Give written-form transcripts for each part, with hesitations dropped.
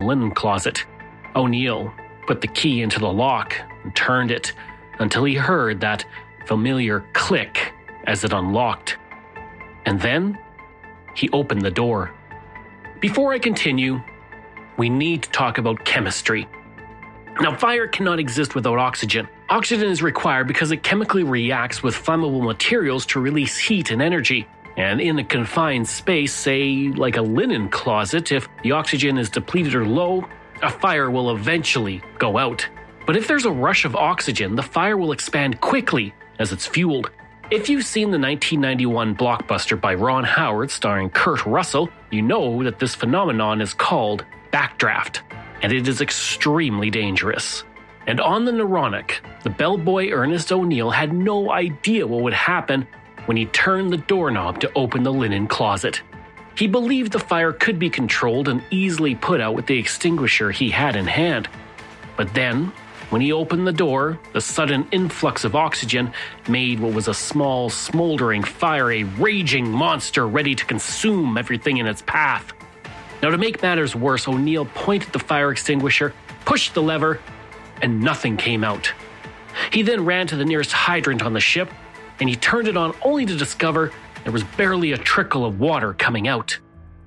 linen closet. O'Neill put the key into the lock and turned it until he heard that familiar click as it unlocked. And then he opened the door. Before I continue, we need to talk about chemistry. Now, fire cannot exist without oxygen. Oxygen is required because it chemically reacts with flammable materials to release heat and energy. And in a confined space, say like a linen closet, if the oxygen is depleted or low, a fire will eventually go out. But if there's a rush of oxygen, the fire will expand quickly as it's fueled. If you've seen the 1991 blockbuster by Ron Howard starring Kurt Russell, you know that this phenomenon is called backdraft, and it is extremely dangerous. And on the Noronic, the bellboy Ernest O'Neill had no idea what would happen when he turned the doorknob to open the linen closet. He believed the fire could be controlled and easily put out with the extinguisher he had in hand. But then, when he opened the door, the sudden influx of oxygen made what was a small, smoldering fire a raging monster ready to consume everything in its path. Now, to make matters worse, O'Neill pointed the fire extinguisher, pushed the lever, and nothing came out. He then ran to the nearest hydrant on the ship, and he turned it on only to discover there was barely a trickle of water coming out.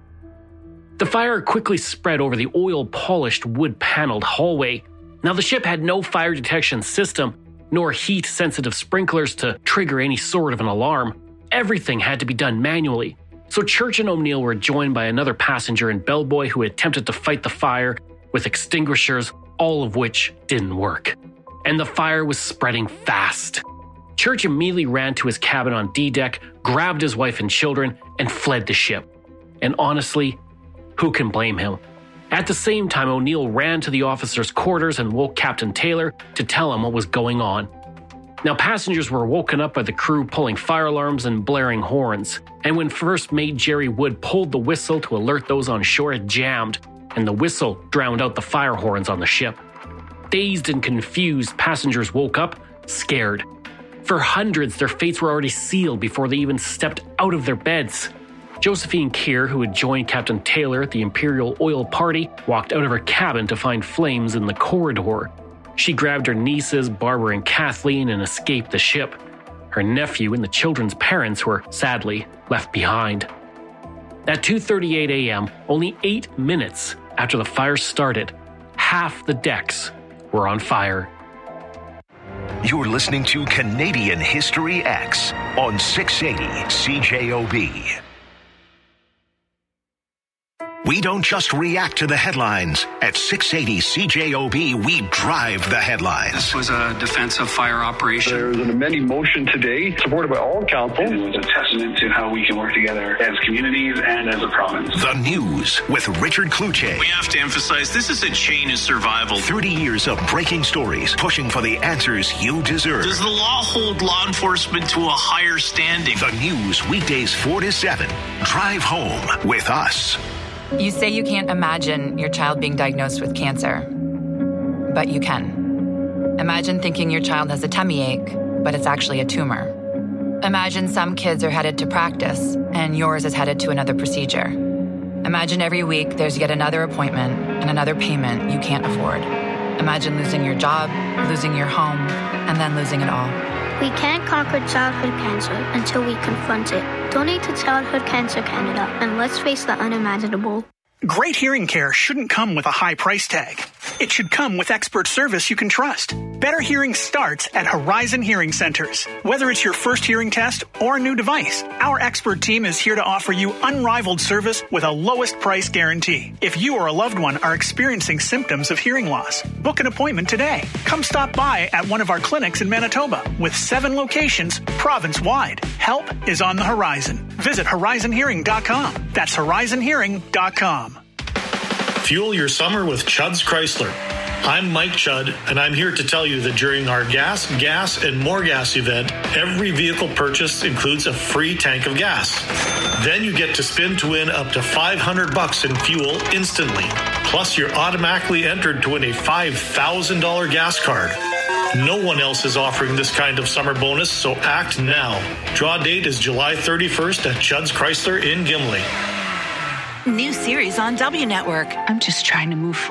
The fire quickly spread over the oil-polished, wood-paneled hallway. Now, the ship had no fire detection system, nor heat-sensitive sprinklers to trigger any sort of an alarm. Everything had to be done manually. So Church and O'Neill were joined by another passenger and bellboy who attempted to fight the fire with extinguishers, all of which didn't work. And the fire was spreading fast. Church immediately ran to his cabin on D-deck, grabbed his wife and children, and fled the ship. And honestly, who can blame him? At the same time, O'Neill ran to the officers' quarters and woke Captain Taylor to tell him what was going on. Now, passengers were woken up by the crew pulling fire alarms and blaring horns. And when First Mate Jerry Wood pulled the whistle to alert those on shore, it jammed, and the whistle drowned out the fire horns on the ship. Dazed and confused, passengers woke up, scared. For hundreds, their fates were already sealed before they even stepped out of their beds. Josephine Keir, who had joined Captain Taylor at the Imperial Oil Party, walked out of her cabin to find flames in the corridor. She grabbed her nieces, Barbara and Kathleen, and escaped the ship. Her nephew and the children's parents were, sadly, left behind. At 2:38 a.m., only 8 minutes after the fire started, half the decks were on fire. You're listening to Canadian History X on 680 CJOB. We don't just react to the headlines. At 680 CJOB, we drive the headlines. This was a defensive fire operation. There was an amending motion today, supported by all council. It was a testament to how we can work together as communities and as a province. The News with Richard Kluche. We have to emphasize this is a chain of survival. 30 years of breaking stories, pushing for the answers you deserve. Does the law hold law enforcement to a higher standing? The News, weekdays 4 to 7. Drive home with us. You say you can't imagine your child being diagnosed with cancer, but you can. Imagine thinking your child has a tummy ache, but it's actually a tumor. Imagine some kids are headed to practice, and yours is headed to another procedure. Imagine every week there's yet another appointment and another payment you can't afford. Imagine losing your job, losing your home, and then losing it all. We can't conquer childhood cancer until we confront it. Donate to Childhood Cancer Canada, and let's face the unimaginable. Great hearing care shouldn't come with a high price tag. It should come with expert service you can trust. Better hearing starts at Horizon Hearing Centers. Whether it's your first hearing test or a new device, our expert team is here to offer you unrivaled service with a lowest price guarantee. If you or a loved one are experiencing symptoms of hearing loss, book an appointment today. Come stop by at one of our clinics in Manitoba with 7 locations province-wide. Help is on the horizon. Visit horizonhearing.com. That's horizonhearing.com. Fuel your summer with Chudd's Chrysler. I'm Mike Chudd, and I'm here to tell you that during our gas, and more gas event, every vehicle purchase includes a free tank of gas. Then you get to spin to win up to $500 in fuel instantly. Plus, you're automatically entered to win a $5,000 gas card. No one else is offering this kind of summer bonus, so act now. Draw date is July 31st at Chudd's Chrysler in Gimli. New series on W Network. I'm just trying to move forward.